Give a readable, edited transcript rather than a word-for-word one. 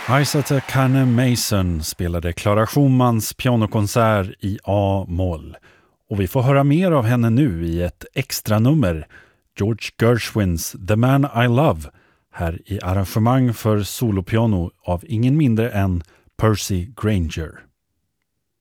Isata Kane Mason spelade Clara Schumans pianokonsert i A-moll. Och vi får höra mer av henne nu i ett extra nummer, George Gershwins The Man I Love, här i arrangemang för solopiano av ingen mindre än Percy Grainger.